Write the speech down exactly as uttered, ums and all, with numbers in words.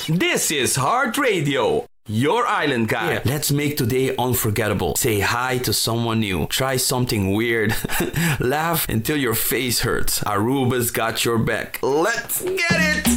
This is Heart Radio, your island guide. Yeah, let's make today unforgettable. Say hi to someone new. Try something weird. Laugh until your face hurts. Aruba's got your back. Let's get it!